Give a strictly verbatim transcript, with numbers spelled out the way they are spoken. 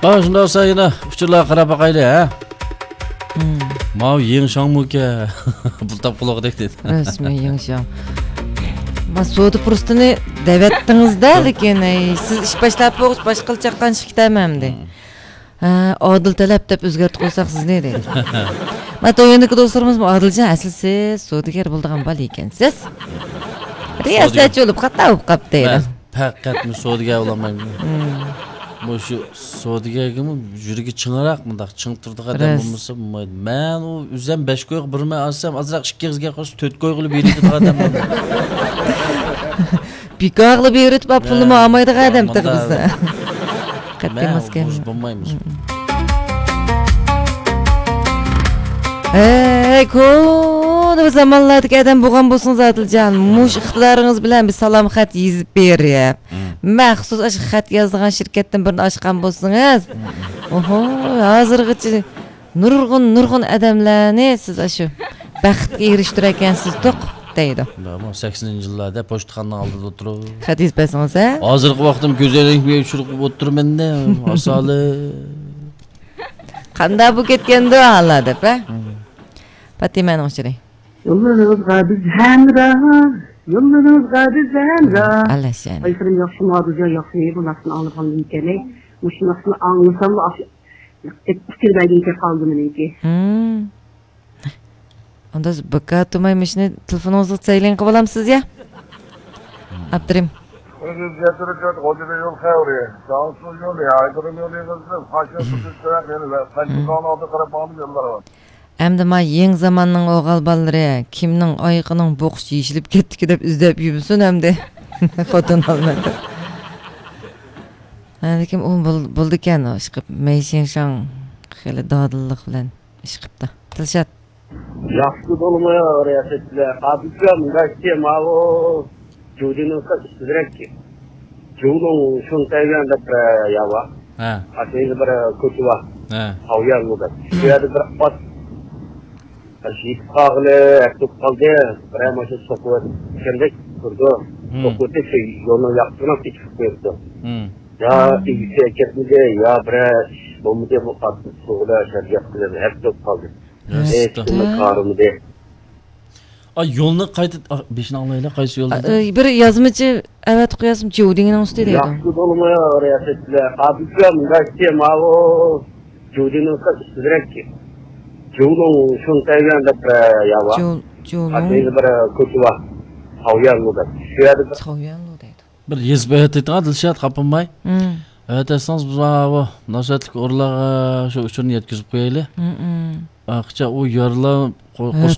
Aa, shunda olsa yana uchurlarga qarab boqayli, ha? Mau yeng shangmuka. Bultab quloqdek dedi. Rasmiy yeng shang. Ben soğudu pırstını devettiniz de, lekin siz iş başlap boğuz başqıl çaqqan şık dememdi. Adıl talep dep özgert qo'ysak siz ne deydi? Ben to'yindagi do'stlarimiz Adiljon asl siz savdogar bo'ldigan bal ekansiz. Riyosatchi bo'lib xato bo'lib qapti. Faqat men savdogar bo'lamayman. Bu shu savdogargimi yuragi ching'aroq mundaq chingtirdiq adam bo'lmasa bo'lmaydi. Men u o'zim besh qo'yib birma olsam, azroq ikki qizga qo'shib to'rt qo'y qilib beradigan adam bo'ldim. Pikaqlı bir yürüt bab pulunu almaydık adam tık bizde. Katılmaz ki. Ben bulmaymış. Eee kodu bu zamanlardaki adam buğan bulsun Adiljon. Muş iqtidarınız bilen bir salam xat yazıp berip. Məxsus aşk xat yazdığan şirketten birini açqan bolsunuz. Oho, hazırgıcı nurgun nurgun adamlarni siz aşı baxtga eriştir ekansiz to'q deydi. Ama saksoninchi yillarda pochtaxonaning oldida o'tirib. Xat yozpasangiz ha? Hozirgi vaqtim go'zallikga uchirib o'tirmanda, asoli. Qanday bu ketganda Allah deb, ha? Fatimaning o'chiri. Yollarınızga biz hemrah, yollarınızga biz hemrah. Allah seni. Ayşe'nin yaxşı mağduca yaxşı neyi bu nasıl anlatalım diyeceğine. Bu şu nasıl anlasam da fikir verdiğince kaldı mı ki? Hmm. Onda baka tumaymışını telefonunuzda sayılayın kıvalam siz ya? Abdurrahim. Özür getirecek Kocaeli yol kavriye. Şanslı yol ya. Aydırım yolu yığılsın. Kaçın tutuklarak yolu ve Kaçıkağın aldı karapağlı yolları var. Әмді ма ең заманның оғал балыры, кімнің айқының боқш ешіліп кетті деп үздеп үйбісін әмді фотон алмады. Әмді кім оң болды кен о, ішқып, мәйсен шаң қелі дадылық білән ішқыпты. Тілшат. Yaxşı dolmaya oraya settiler. Abicam gazeteye mavi Cudin'in kısıdırek ki. Cudin şun tayvanda yava. Ha. Aşağıda bir kötü var. Ha. Havyan burada. Şurada bir at. Aşık ağlı, ektuk kaldı. Buraya maçı sokuyor. Şimdi kurdu. Sokuyordu şey yolun yaptığına hiç çıkıyordu. Ya ilgisi eketmedi ya buraya bombayı bu katlı soğuda şer yaptılar. Hep çok kaldı. Eee karımı de. Ay yolunu qayta beşini alayla qaysi yolda? Bir yazmacı evet koyasım Cudin'in üstüne deydi. Yaxşı dolmaya oraya settiler. Abicam gazeteye mavi Cudin'in kısıdırek ki. Cudin şun tayvanda yava. Cudin. Aşağıda bir kötü var. Havyan burada. Şurada bir Havyan deydi. Bir yezbeyat etdi Dilshat qapınmay. Evet esans biz bu nasatlik orlağa şu üçün yetkizib qo'yayli. Aqcha u yorla qo'shib